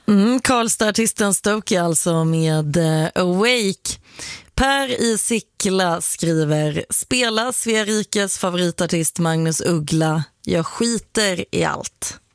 Karlstad-artisten Stokey alltså med Awake. Per i Sickla skriver: spela Svea rikes favoritartist Magnus Uggla. Jag skiter i allt.